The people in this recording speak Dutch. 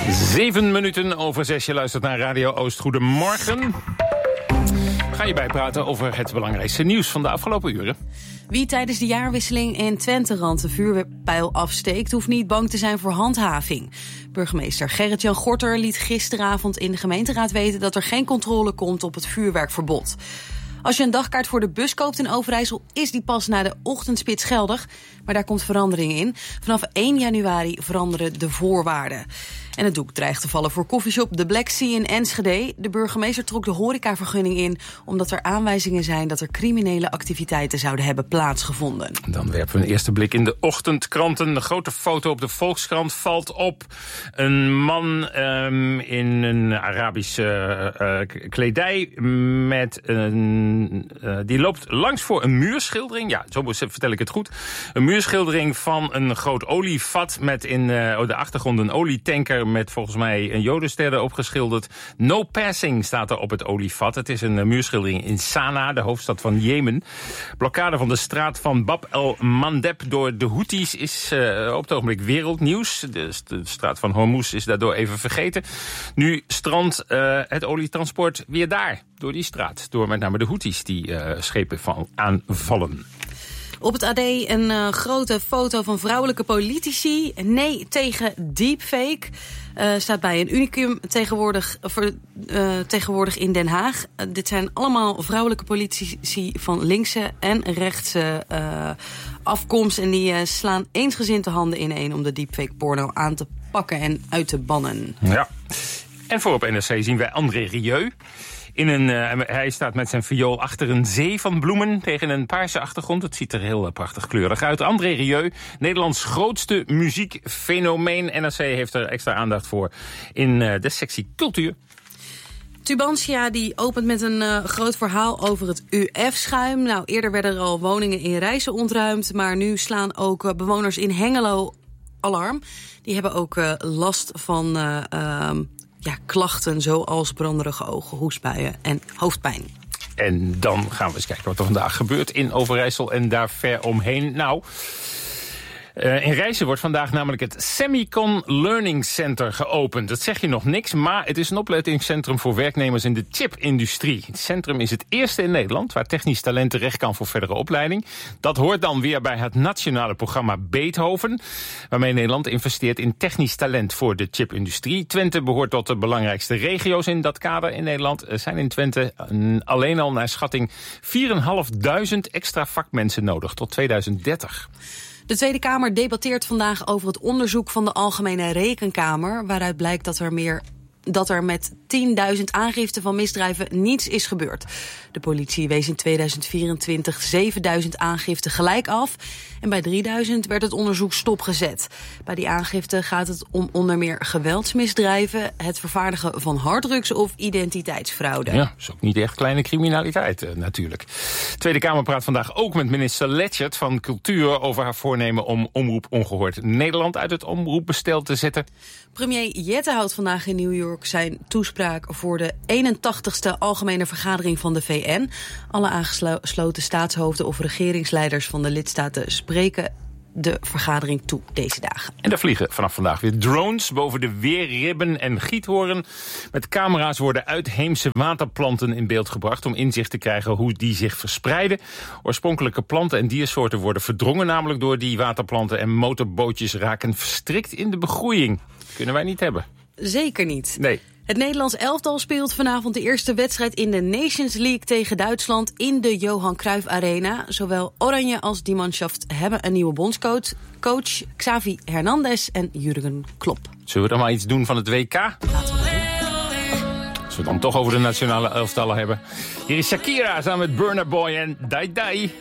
7 minuten over 6. Je luistert naar Radio Oost. Goedemorgen. Ga je bijpraten over het belangrijkste nieuws van de afgelopen uren. Wie tijdens de jaarwisseling in Twenterand de vuurpijl afsteekt, hoeft niet bang te zijn voor handhaving. Burgemeester Gerrit-Jan Gorter liet gisteravond in de gemeenteraad weten dat er geen controle komt op het vuurwerkverbod. Als je een dagkaart voor de bus koopt in Overijssel, is die pas na de ochtendspits geldig. Maar daar komt verandering in. Vanaf 1 januari veranderen de voorwaarden. En het doek dreigt te vallen voor koffieshop The Black Sea in Enschede. De burgemeester trok de horecavergunning in, omdat er aanwijzingen zijn dat er criminele activiteiten zouden hebben plaatsgevonden. Dan werpen we een eerste blik in de ochtendkranten. De grote foto op de Volkskrant valt op. Een man in een Arabische kledij met die loopt langs voor een muurschildering. Ja, zo vertel ik het goed. Een muurschildering van een groot olievat met in de achtergrond een olietanker met volgens mij een jodenster erop geschilderd. No passing staat er op het olievat. Het is een muurschildering in Sanaa, de hoofdstad van Jemen. Blokkade van de straat van Bab el-Mandeb door de Houthis is op het ogenblik wereldnieuws. De straat van Hormuz is daardoor even vergeten. Nu strandt het olietransport weer daar, door die straat. Door met name de Houthis die schepen aanvallen. Op het AD een grote foto van vrouwelijke politici. Nee tegen deepfake. Staat bij een unicum tegenwoordig in Den Haag. Dit zijn allemaal vrouwelijke politici van linkse en rechtse afkomst. En die slaan eensgezind de handen ineen om de deepfake porno aan te pakken en uit te bannen. Ja. En voor op NRC zien wij André Rieu. Hij staat met zijn viool achter een zee van bloemen tegen een paarse achtergrond. Het ziet er heel prachtig kleurig uit. André Rieu, Nederlands grootste muziekfenomeen. NRC heeft er extra aandacht voor in de sectie cultuur. Tubantia die opent met een groot verhaal over het UF-schuim. Nou, eerder werden er al woningen in Rijssen ontruimd, maar nu slaan ook bewoners in Hengelo alarm. Die hebben ook last van klachten zoals branderige ogen, hoestbuien en hoofdpijn. En dan gaan we eens kijken wat er vandaag gebeurt in Overijssel en daar ver omheen. Nou, in Rijssen wordt vandaag namelijk het Semicon Learning Center geopend. Dat zeg je nog niks, maar het is een opleidingscentrum voor werknemers in de chipindustrie. Het centrum is het eerste in Nederland waar technisch talent terecht kan voor verdere opleiding. Dat hoort dan weer bij het nationale programma Beethoven, waarmee Nederland investeert in technisch talent voor de chipindustrie. Twente behoort tot de belangrijkste regio's in dat kader in Nederland. Er zijn in Twente alleen al naar schatting 4.500 extra vakmensen nodig tot 2030. De Tweede Kamer debatteert vandaag over het onderzoek van de Algemene Rekenkamer, waaruit blijkt dat er met 10.000 aangiften van misdrijven niets is gebeurd. De politie wees in 2024 7.000 aangiften gelijk af en bij 3.000 werd het onderzoek stopgezet. Bij die aangiften gaat het om onder meer geweldsmisdrijven, het vervaardigen van harddrugs of identiteitsfraude. Ja, dat is ook niet echt kleine criminaliteit natuurlijk. De Tweede Kamer praat vandaag ook met minister Letchert van Cultuur over haar voornemen om Omroep Ongehoord Nederland uit het omroepbestel te zetten. Premier Jette houdt vandaag in New York zijn toespraak voor de 81ste Algemene Vergadering van de VN. Alle aangesloten staatshoofden of regeringsleiders van de lidstaten spreken de vergadering toe deze dagen. En er vliegen vanaf vandaag weer drones boven de Weerribben en Giethoorn. Met camera's worden uitheemse waterplanten in beeld gebracht om inzicht te krijgen hoe die zich verspreiden. Oorspronkelijke planten en diersoorten worden verdrongen namelijk door die waterplanten en motorbootjes raken verstrikt in de begroeiing. Kunnen wij niet hebben. Zeker niet. Nee. Het Nederlands elftal speelt vanavond de eerste wedstrijd in de Nations League tegen Duitsland in de Johan Cruijff Arena. Zowel Oranje als die Mannschaft hebben een nieuwe bondscoach Xavi Hernandez en Jurgen Klopp. Zullen we dan maar iets doen van het WK? Laten we dat doen. Als we het dan toch over de nationale elftallen hebben. Hier is Shakira samen met Burna Boy en Dai Dai.